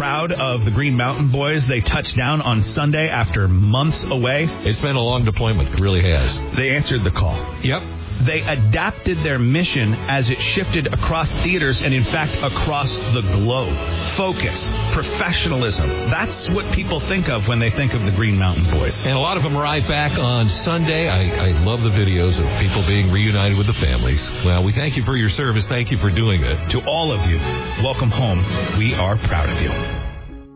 proud of the Green Mountain Boys. They touched down on Sunday after months away. It's been a long deployment. It really has. They answered the call. Yep. They adapted their mission as it shifted across theaters and, in fact, across the globe. Focus, professionalism. That's what people think of when they think of the Green Mountain Boys. And a lot of them arrived back on Sunday. I love the videos of people being reunited with the families. Well, we thank you for your service. Thank you for doing it. To all of you, welcome home. We are proud of you.